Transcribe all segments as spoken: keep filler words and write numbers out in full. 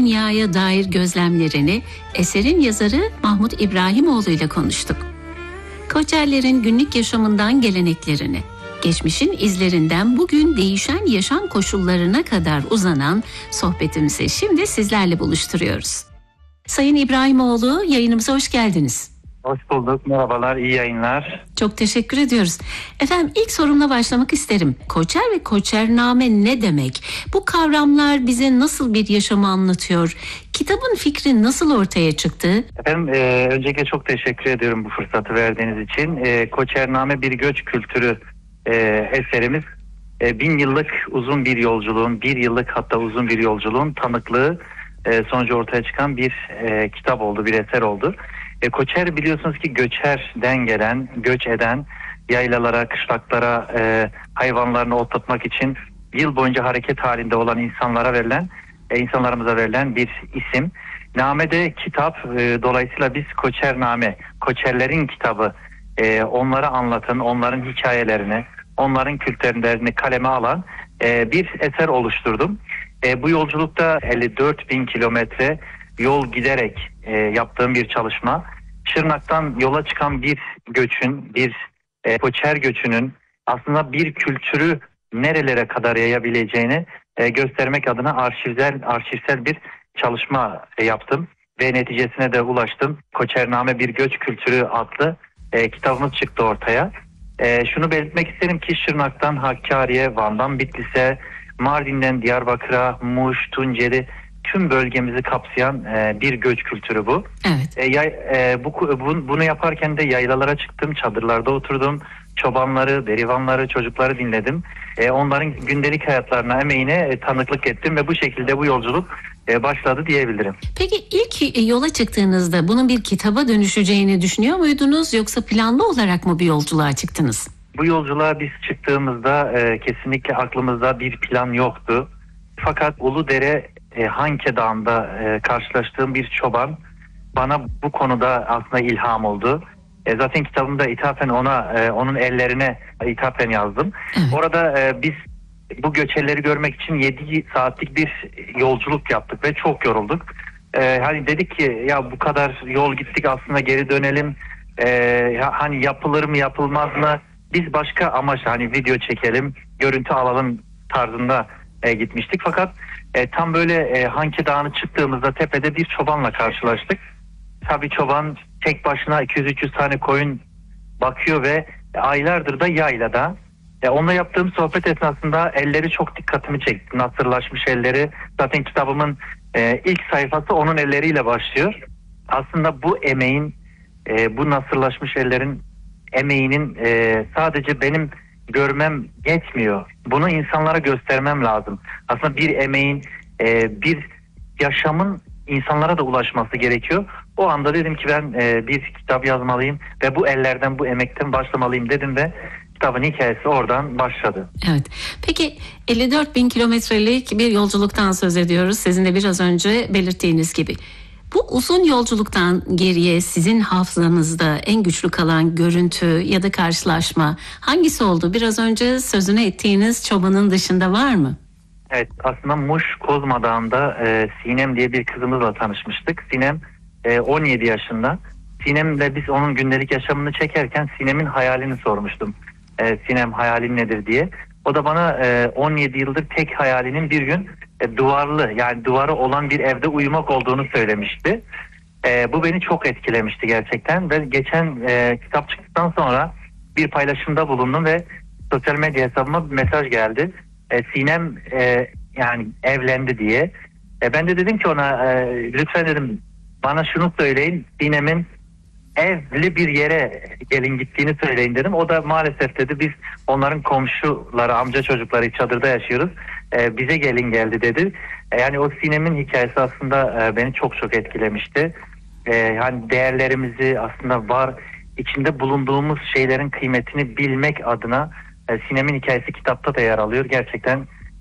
dünyaya dair gözlemlerini eserin yazarı Mahmut İbrahimoğlu ile konuştuk. Koçerlerin günlük yaşamından geleneklerini, geçmişin izlerinden bugün değişen yaşam koşullarına kadar uzanan sohbetimizi şimdi sizlerle buluşturuyoruz. Sayın İbrahimoğlu, yayınımıza hoş geldiniz. Hoş bulduk, merhabalar, iyi yayınlar. Çok teşekkür ediyoruz. Efendim, ilk sorumla başlamak isterim. Koçer ve koçername ne demek? Bu kavramlar bize nasıl bir yaşamı anlatıyor? Kitabın fikri nasıl ortaya çıktı? Efendim, e, öncelikle çok teşekkür ediyorum bu fırsatı verdiğiniz için. E, Koçername bir göç kültürü e, eserimiz. E, bin yıllık uzun bir yolculuğun, bir yıllık hatta uzun bir yolculuğun tanıklığı e, sonucu ortaya çıkan bir e, kitap oldu, bir eser oldu. E, Koçer biliyorsunuz ki göçerden gelen, göç eden, yaylalara, kışlaklara e, hayvanlarını otlatmak için yıl boyunca hareket halinde olan insanlara verilen, e, insanlarımıza verilen bir isim. Name'de kitap, e, dolayısıyla biz Koçername, Koçerlerin kitabı, e, onları anlatan, onların hikayelerini, onların kültürlerini kaleme alan e, bir eser oluşturdum. E, bu yolculukta elli dört bin kilometre yol giderek e, yaptığım bir çalışma. Şırnak'tan yola çıkan bir göçün, bir e, Koçer göçünün aslında bir kültürü nerelere kadar yayabileceğini e, göstermek adına arşivsel arşivsel bir çalışma e, yaptım ve neticesine de ulaştım. Koçername Bir Göç Kültürü adlı e, kitabımız çıktı ortaya. E, şunu belirtmek isterim ki Şırnak'tan Hakkari'ye, Van'dan Bitlis'e, Mardin'den Diyarbakır'a, Muş, Tunceli, tüm bölgemizi kapsayan e, bir göç kültürü bu. Evet. E, yay, e, bu, bu bunu yaparken de yaylalara çıktım, çadırlarda oturdum, çobanları, berivanları, çocukları dinledim. E, onların gündelik hayatlarına, emeğine e, tanıklık ettim ve bu şekilde bu yolculuk e, başladı diyebilirim. Peki ilk yola çıktığınızda bunun bir kitaba dönüşeceğini düşünüyor muydunuz, yoksa planlı olarak mı bir yolculuğa çıktınız? Bu yolculuğa biz çıktığımızda e, kesinlikle aklımızda bir plan yoktu. Fakat Uludere e, Hanke Dağı'nda e, karşılaştığım bir çoban bana bu konuda aslında ilham oldu. E, zaten kitabımda ithafen ona, e, onun ellerine ithafen yazdım. Evet. Orada e, biz bu göçerleri görmek için yedi saatlik bir yolculuk yaptık ve çok yorulduk. E, hani dedik ki ya bu kadar yol gittik, aslında geri dönelim. E, hani yapılır mı yapılmaz mı? Biz başka amaç, hani video çekelim, görüntü alalım tarzında e, gitmiştik. Fakat e, tam böyle e, Hanke Dağı'na çıktığımızda tepede bir çobanla karşılaştık. Tabii çoban tek başına iki yüz üç yüz tane koyun bakıyor ve aylardır da yaylada. E, onunla yaptığım sohbet esnasında elleri çok dikkatimi çekti. Nasırlaşmış elleri. Zaten kitabımın e, ilk sayfası onun elleriyle başlıyor. Aslında bu emeğin, e, bu nasırlaşmış ellerin emeğinin e, sadece benim görmem yetmiyor. Bunu insanlara göstermem lazım. Aslında bir emeğin, e, bir yaşamın insanlara da ulaşması gerekiyor. O anda dedim ki ben e, bir kitap yazmalıyım ve bu ellerden, bu emekten başlamalıyım dedim ve kitabın hikayesi oradan başladı. Evet. Peki elli dört bin kilometrelik bir yolculuktan söz ediyoruz. Sizin de biraz önce belirttiğiniz gibi. Bu uzun yolculuktan geriye sizin hafızanızda en güçlü kalan görüntü ya da karşılaşma hangisi oldu? Biraz önce sözünü ettiğiniz çobanın dışında var mı? Evet, aslında Muş Kozma Dağı'nda e, Sinem diye bir kızımızla tanışmıştık. Sinem e, on yedi yaşında. Sinem'le biz onun gündelik yaşamını çekerken Sinem'in hayalini sormuştum. E, Sinem hayalin nedir diye. O da bana e, on yedi yıldır tek hayalinin bir gün e, duvarlı, yani duvarı olan bir evde uyumak olduğunu söylemişti. E, bu beni çok etkilemişti gerçekten ve geçen e, kitap çıktıktan sonra bir paylaşımda bulundum ve sosyal medya hesabıma bir mesaj geldi. E, Sinem e, yani evlendi diye. E, ben de dedim ki ona e, lütfen dedim bana şunu söyleyin, Sinem'in evli bir yere gelin gittiğini söyleyin dedim. O da maalesef dedi biz onların komşuları, amca çocukları çadırda yaşıyoruz. E, bize gelin geldi dedi. E, yani o Sinem'in hikayesi aslında e, beni çok çok etkilemişti. E, yani değerlerimizi aslında var, içinde bulunduğumuz şeylerin kıymetini bilmek adına e, Sinem'in hikayesi kitapta da yer alıyor. Gerçekten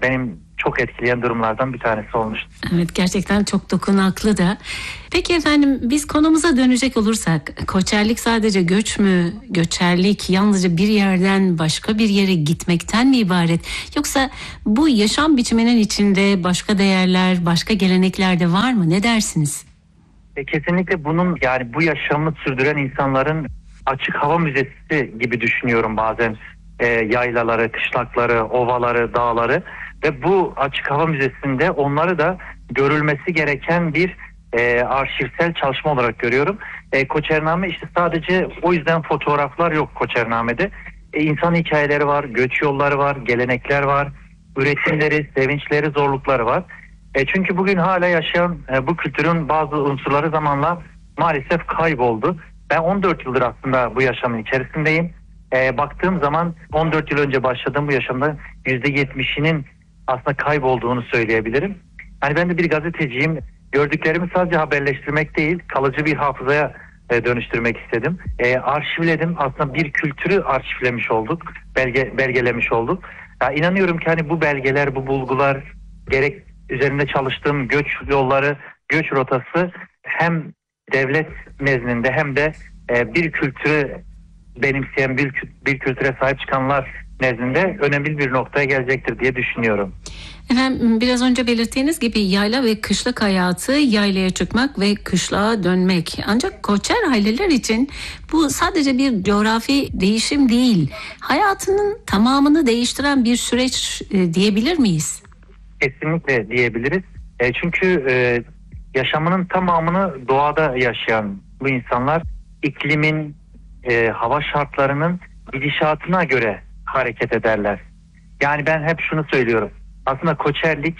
benim çok etkileyen durumlardan bir tanesi olmuştu. Evet, gerçekten çok dokunaklı da. Peki efendim, biz konumuza dönecek olursak, koçerlik sadece göç mü? Göçerlik yalnızca bir yerden başka bir yere gitmekten mi ibaret? Yoksa bu yaşam biçiminin içinde başka değerler, başka gelenekler de var mı? Ne dersiniz? E, kesinlikle bunun, yani bu yaşamı sürdüren insanların açık hava müzesi gibi düşünüyorum bazen. E, yaylaları, kışlakları, ovaları, dağları ve bu açık hava müzesinde onları da görülmesi gereken bir e, arşivsel çalışma olarak görüyorum. E, Koçername işte sadece o yüzden fotoğraflar yok Koçername'de. E, insan hikayeleri var, göç yolları var, gelenekler var, üretimleri, sevinçleri, zorlukları var. E, çünkü bugün hala yaşayan e, bu kültürün bazı unsurları zamanla maalesef kayboldu. Ben on dört yıldır aslında bu yaşamın içerisindeyim. E, baktığım zaman on dört yıl önce başladığım bu yaşamda yüzde yetmişinin aslında kaybolduğunu söyleyebilirim. Yani ben de bir gazeteciyim. Gördüklerimi sadece haberleştirmek değil, kalıcı bir hafızaya e, dönüştürmek istedim. E, arşivledim. Aslında bir kültürü arşivlemiş olduk, belge, belgelemiş olduk. Ya, inanıyorum ki hani bu belgeler, bu bulgular, gerek üzerinde çalıştığım göç yolları, göç rotası hem devlet nezdinde hem de e, bir kültürü benimseyen bir, bir kültüre sahip çıkanlar nezdinde önemli bir noktaya gelecektir diye düşünüyorum. Efendim, biraz önce belirttiğiniz gibi yayla ve kışlık hayatı, yaylaya çıkmak ve kışlığa dönmek. Ancak koçer aileler için bu sadece bir coğrafi değişim değil, hayatının tamamını değiştiren bir süreç e, diyebilir miyiz? Kesinlikle diyebiliriz. E, çünkü e, yaşamının tamamını doğada yaşayan bu insanlar iklimin, e, hava şartlarının gidişatına göre hareket ederler. Yani ben hep şunu söylüyorum. Aslında koçerlik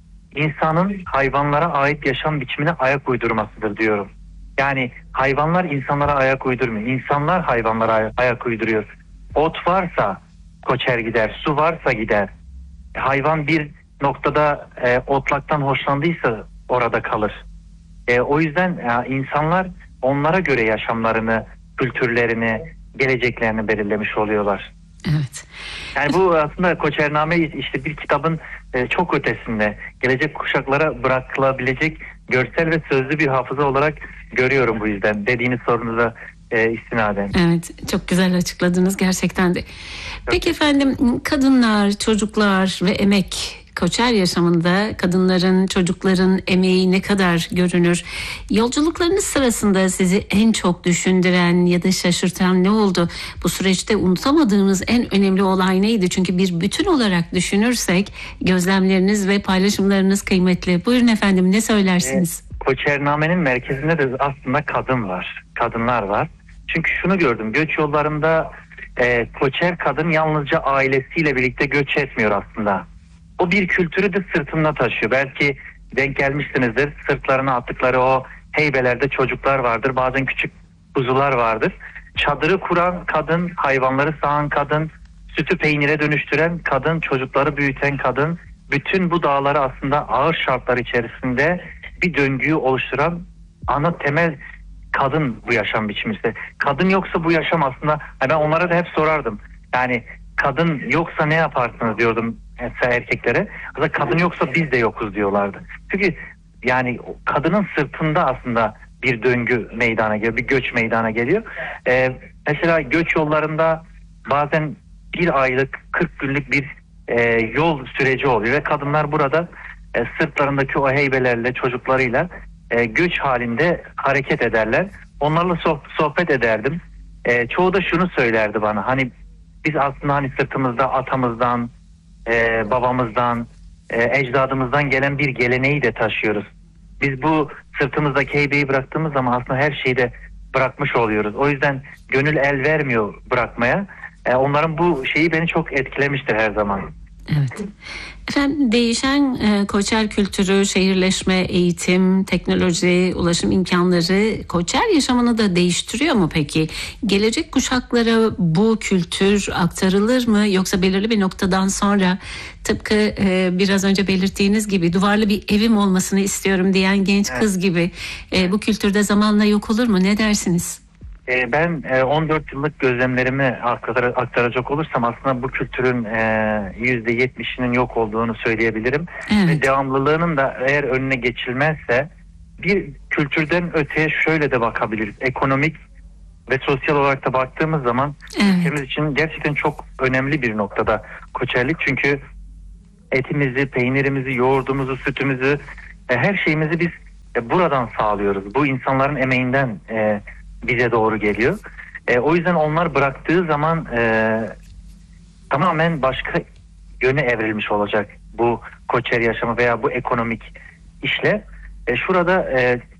insanın hayvanlara ait yaşam biçimine ayak uydurmasıdır diyorum. Yani hayvanlar insanlara ayak uydurmuyor. İnsanlar hayvanlara ayak uyduruyor. Ot varsa koçer gider, su varsa gider. Hayvan bir noktada e, otlaktan hoşlandıysa orada kalır. E, o yüzden e, insanlar onlara göre yaşamlarını, kültürlerini, geleceklerini belirlemiş oluyorlar. Evet. Yani bu aslında Koçername işte bir kitabın e, çok ötesinde, gelecek kuşaklara bırakılabilecek görsel ve sözlü bir hafıza olarak görüyorum bu yüzden. Dediğiniz sorunuza e, istinaden. Evet, çok güzel açıkladınız gerçekten de. Peki efendim, kadınlar, çocuklar ve emek, koçer yaşamında kadınların, çocukların emeği ne kadar görünür? Yolculuklarınız sırasında sizi en çok düşündüren ya da şaşırtan ne oldu? Bu süreçte unutamadığınız en önemli olay neydi? Çünkü bir bütün olarak düşünürsek gözlemleriniz ve paylaşımlarınız kıymetli. Buyurun efendim, ne söylersiniz? E, Koçername'nin merkezinde de aslında kadın var, kadınlar var. Çünkü şunu gördüm, göç yollarında e, koçer kadın yalnızca ailesiyle birlikte göç etmiyor aslında. O bir kültürü de sırtında taşıyor. Belki denk gelmişsinizdir. Sırtlarına attıkları o heybelerde çocuklar vardır. Bazen küçük kuzular vardır. Çadırı kuran kadın, hayvanları sağan kadın, sütü peynire dönüştüren kadın, çocukları büyüten kadın. Bütün bu dağları aslında ağır şartlar içerisinde bir döngüyü oluşturan ana temel kadın bu yaşam biçiminde. Kadın yoksa bu yaşam aslında, ben onlara da hep sorardım. Yani kadın yoksa ne yaparsınız diyordum erkeklere. Aslında kadın yoksa biz de yokuz diyorlardı. Çünkü yani kadının sırtında aslında bir döngü meydana geliyor, bir göç meydana geliyor. Ee, mesela göç yollarında bazen bir aylık, kırk günlük bir e, yol süreci oluyor ve kadınlar burada e, sırtlarındaki o heybelerle, çocuklarıyla e, göç halinde hareket ederler. Onlarla soh- sohbet ederdim. E, çoğu da şunu söylerdi bana. Hani biz aslında hani sırtımızda atamızdan, Ee, babamızdan, e, ecdadımızdan gelen bir geleneği de taşıyoruz. Biz bu sırtımızdaki heybeyi bıraktığımız zaman aslında her şeyi de bırakmış oluyoruz. O yüzden gönül el vermiyor bırakmaya. E, onların bu şeyi beni çok etkilemiştir her zaman. Evet. Efendim, değişen e, koçer kültürü, şehirleşme, eğitim, teknoloji, ulaşım imkanları koçer yaşamını da değiştiriyor mu peki? Gelecek kuşaklara bu kültür aktarılır mı? Yoksa belirli bir noktadan sonra tıpkı e, biraz önce belirttiğiniz gibi duvarlı bir evim olmasını istiyorum diyen genç evet. kız gibi e, bu kültürde zamanla yok olur mu? Ne dersiniz? E, ben e, on dört yıllık gözlemlerimi aktar- aktaracak olursam aslında bu kültürün e, yüzde yetmişinin yok olduğunu söyleyebilirim. Evet. Ve devamlılığının da eğer önüne geçilmezse bir kültürden öteye şöyle de bakabiliriz. Ekonomik ve sosyal olarak da baktığımız zaman Evet. ülkemiz için gerçekten çok önemli bir noktada koçerlik. Çünkü etimizi, peynirimizi, yoğurdumuzu, sütümüzü, e, her şeyimizi biz e, buradan sağlıyoruz. Bu insanların emeğinden e, bize doğru geliyor. E, o yüzden onlar bıraktığı zaman e, tamamen başka yöne evrilmiş olacak bu koçer yaşamı veya bu ekonomik işle. E, şurada e,